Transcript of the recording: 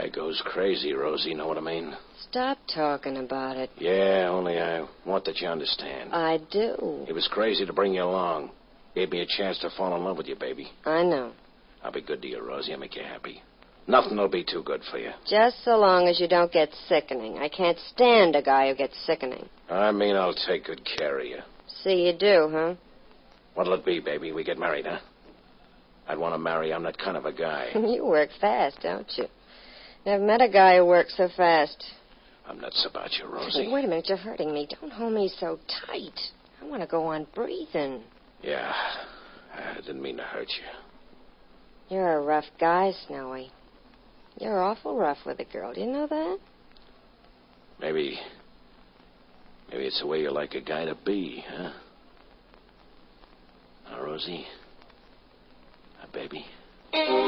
guy goes crazy, Rosie, know what I mean? Stop talking about it. Yeah, only I want that you understand. I do. He was crazy to bring you along. Gave me a chance to fall in love with you, baby. I know. I'll be good to you, Rosie. I'll make you happy. Nothing will be too good for you. Just so long as you don't get sickening. I can't stand a guy who gets sickening. I mean, I'll take good care of you. See, you do, huh? What'll it be, baby? We get married, huh? I'd want to marry. I'm that kind of a guy. You work fast, don't you? Never met a guy who works so fast. I'm nuts about you, Rosie. Hey, wait a minute. You're hurting me. Don't hold me so tight. I want to go on breathing. Yeah. I didn't mean to hurt you. You're a rough guy, Snowy. You're awful rough with a girl. Do you know that? Maybe it's the way you like a guy to be, huh? Now, Rosie, baby.